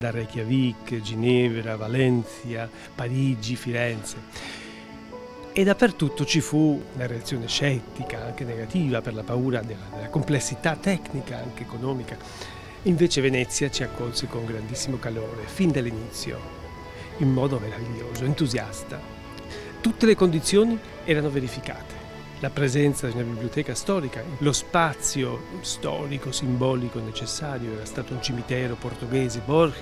da Reykjavik, Ginevra, Valencia, Parigi, Firenze. E dappertutto ci fu una reazione scettica, anche negativa, per la paura della complessità tecnica, anche economica. Invece Venezia ci accolse con grandissimo calore, fin dall'inizio, in modo meraviglioso, entusiasta. Tutte le condizioni erano verificate. La presenza di una biblioteca storica, lo spazio storico, simbolico necessario, era stato un cimitero portoghese, Borges,